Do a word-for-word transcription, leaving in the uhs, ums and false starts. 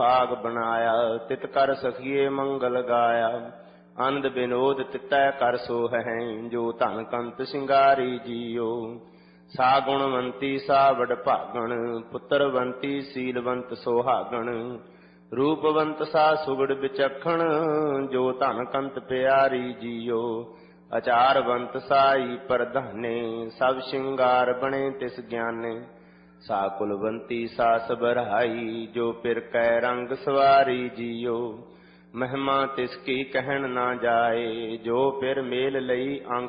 ਭਾਗ ਬਣਾਇਆ। ਤਿਤ ਕਰ ਸਖੀਏ ਮੰਗਲ ਗਾਇਆ, ਆਨੰਦ ਬਿਨੋਦ ਤਿਤੈ ਕਰ ਸੋਹੈ। ਜੋ ਧਨ ਕੰਤ ਸਿੰਗਾਰੀ ਜੀਓ, ਸਾ ਗੁਣਵੰਤੀ ਸਾ ਵਡਭਾਗਣ। ਪੁੱਤਰਵੰਤੀ ਸੀਲਵੰਤ ਸੁਹਾਗਣ, ਰੂਪਵੰਤ ਸਾ ਸੁਗੜ ਵਿਚਖਣ। ਜੋ ਧਨ ਕੰਤ ਪਿਆਰੀ ਜੀਓ, ਅਚਾਰਵੰਤ ਸਾਈ ਪ੍ਰਧਾਨੇ। ਸਭ ਸ਼ਿੰਗਾਰ ਬਣੇ ਤਿਸ ਗਿਆਨੇ, ਸਾ ਕੁਲਵੰਤੀ ਸਾ ਸਬਰਾਈ। ਜੋ ਪਿਰ ਕੈ ਰੰਗ ਸਵਾਰੀ ਜੀਓ, ਮਹਿਮਾ ਤਿਸ ਕੀ ਕਹਿਣ ਨਾ ਜਾਏ। ਜੋ ਪਿਰ ਮੇਲ ਲਈ ਅੰਗ